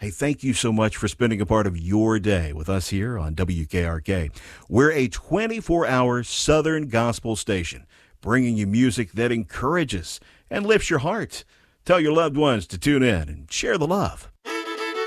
Hey, thank you so much for spending a part of your day with us here on WKRK. We're a 24-hour Southern gospel station, bringing you music that encourages and lifts your heart. Tell your loved ones to tune in and share the love.